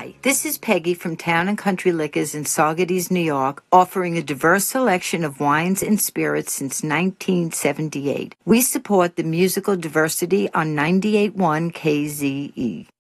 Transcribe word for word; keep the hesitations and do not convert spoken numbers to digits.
Hi, this is Peggy from Town and Country Liquors in Saugerties, New York, offering a diverse selection of wines and spirits since nineteen seventy-eight. We support the musical diversity on ninety-eight point one K Z E.